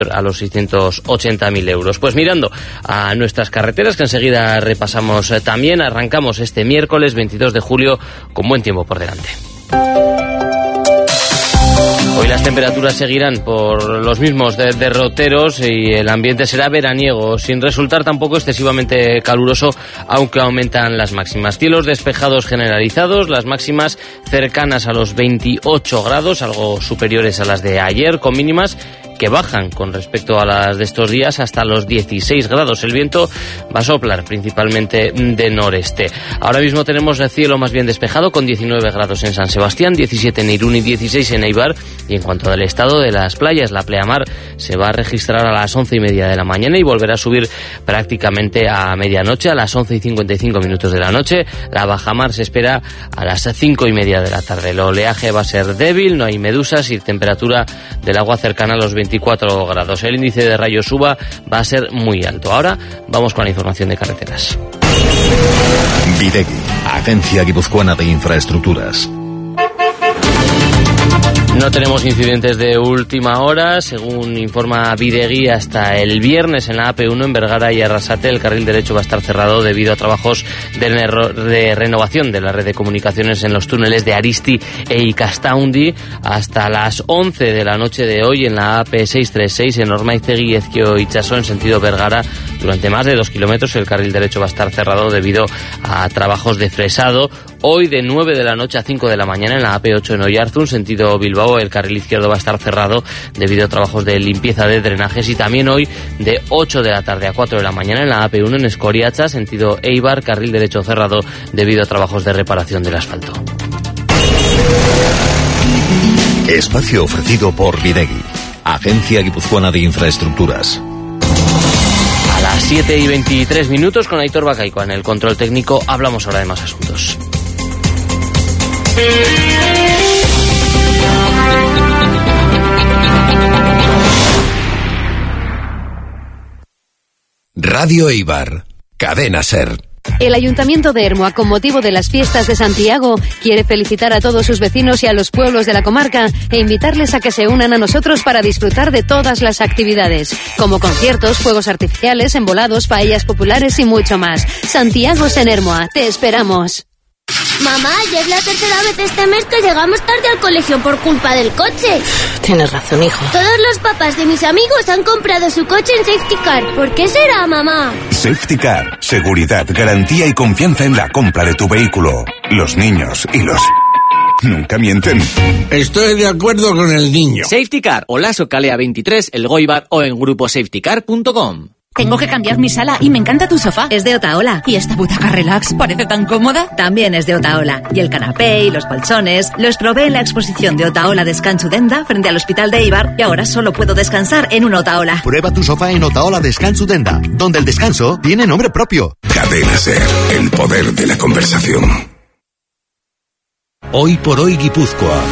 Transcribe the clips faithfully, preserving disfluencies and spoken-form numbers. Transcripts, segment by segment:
a los seiscientos ochenta mil euros. Pues mirando a nuestras carreteras, que enseguida repasamos también, arrancamos este miércoles veintidós de julio con buen tiempo por delante. Hoy las temperaturas seguirán por los mismos de derroteros y el ambiente será veraniego, sin resultar tampoco excesivamente caluroso, aunque aumentan las máximas. Cielos despejados generalizados, las máximas cercanas a los veintiocho grados, algo superiores a las de ayer, con mínimas que bajan con respecto a las de estos días hasta los dieciséis grados. El viento va a soplar principalmente de noreste. Ahora mismo tenemos el cielo más bien despejado con diecinueve grados en San Sebastián, diecisiete en Irún y dieciséis en Eibar. Y en cuanto al estado de las playas, la pleamar se va a registrar a las once y media de la mañana y volverá a subir prácticamente a medianoche, a las once y cincuenta y cinco minutos de la noche. La bajamar se espera a las cinco y media de la tarde. El oleaje va a ser débil, no hay medusas y temperatura del agua cercana a los veinticuatro grados. El índice de rayos uva va a ser muy alto. Ahora vamos con la información de carreteras. Bidegui, Agencia Guipuzcoana de Infraestructuras. No tenemos incidentes de última hora, según informa Bidegui. Hasta el viernes en la A P uno en Bergara y Arrasate el carril derecho va a estar cerrado debido a trabajos de, de renovación de la red de comunicaciones en los túneles de Aristi e Ikastaundi. Hasta las once de la noche de hoy en la A P seiscientos treinta y seis en Ormaiztegi, Ezkio Itxaso en sentido Bergara. Durante más de dos kilómetros el carril derecho va a estar cerrado debido a trabajos de fresado. Hoy de nueve de la noche a cinco de la mañana en la A P ocho en Oiarzun, sentido Bilbao, el carril izquierdo va a estar cerrado debido a trabajos de limpieza de drenajes. Y también hoy de ocho de la tarde a cuatro de la mañana en la A P uno en Escoriacha, sentido Eibar, carril derecho cerrado debido a trabajos de reparación del asfalto. Espacio ofrecido por Bidegui, Agencia Guipuzcoana de Infraestructuras. A las siete y veintitrés minutos con Aitor Bacaico en el control técnico. Hablamos ahora de más asuntos. Radio Eibar, Cadena Ser. El Ayuntamiento de Ermua, con motivo de las fiestas de Santiago, quiere felicitar a todos sus vecinos y a los pueblos de la comarca e invitarles a que se unan a nosotros para disfrutar de todas las actividades, como conciertos, fuegos artificiales, embolados, paellas populares y mucho más. Santiago en Ermua, te esperamos. Mamá, ya es la tercera vez este mes que llegamos tarde al colegio por culpa del coche. Tienes razón, hijo. Todos los papás de mis amigos han comprado su coche en Safety Car. ¿Por qué será, mamá? Safety Car. Seguridad, garantía y confianza en la compra de tu vehículo. Los niños y los... nunca mienten. Estoy de acuerdo con el niño. Safety Car, Olaso Calea veintitrés, El Goibar o en grupo safety car punto com. Tengo que cambiar mi sala y me encanta tu sofá. Es de Otaola. ¿Y esta butaca relax parece tan cómoda? También es de Otaola. Y el canapé y los colchones los probé en la exposición de Otaola Descanso Denda frente al Hospital de Eibar y ahora solo puedo descansar en un Otaola. Prueba tu sofá en Otaola Descanso Denda, donde el descanso tiene nombre propio. Cadena Ser, el poder de la conversación. Hoy por hoy Guipúzcoa.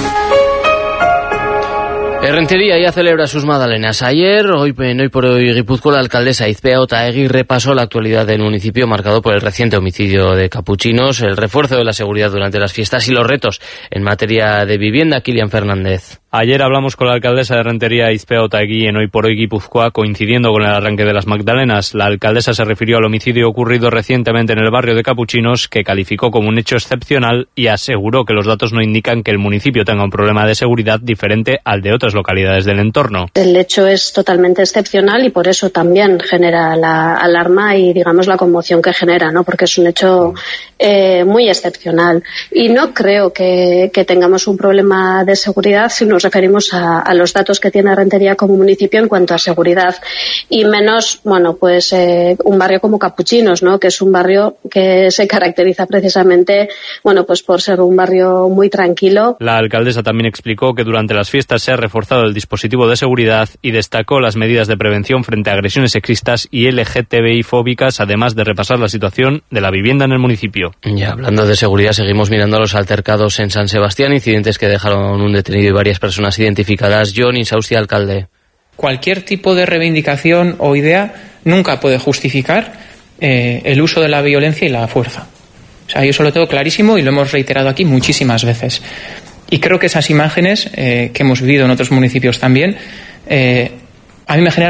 Errentería ya celebra sus magdalenas. Ayer, hoy, en Hoy por Hoy Guipúzcoa, la alcaldesa Izpea Otaegui repasó la actualidad del municipio marcado por el reciente homicidio de capuchinos, el refuerzo de la seguridad durante las fiestas y los retos en materia de vivienda. Kilian Fernández. Ayer hablamos con la alcaldesa de Rentería, Izpea Otaegui, en Hoy por Hoy Guipúzcoa, coincidiendo con el arranque de las Magdalenas. La alcaldesa se refirió al homicidio ocurrido recientemente en el barrio de Capuchinos, que calificó como un hecho excepcional y aseguró que los datos no indican que el municipio tenga un problema de seguridad diferente al de otras localidades del entorno. El hecho es totalmente excepcional y por eso también genera la alarma y, digamos, la conmoción que genera, ¿no? Porque es un hecho eh, muy excepcional. Y no creo que, que tengamos un problema de seguridad si nos referimos a, a los datos que tiene Rentería como municipio en cuanto a seguridad. Y menos, bueno, pues eh, un barrio como Capuchinos, ¿no? Que es un barrio que se caracteriza precisamente, bueno, pues por ser un barrio muy tranquilo. La alcaldesa también explicó que durante las fiestas se ha reforzado el dispositivo de seguridad y destacó las medidas de prevención frente a agresiones sexistas y L G T B I fóbicas, además de repasar la situación de la vivienda en el municipio. Ya hablando de seguridad, seguimos mirando a los altercados en San Sebastián, incidentes que dejaron un detenido y varias personas identificadas. John Insausti, alcalde. Cualquier tipo de reivindicación o idea nunca puede justificar eh, el uso de la violencia y la fuerza. O sea, yo eso lo tengo clarísimo y lo hemos reiterado aquí muchísimas veces. Y creo que esas imágenes eh, que hemos vivido en otros municipios también eh, a mí me genera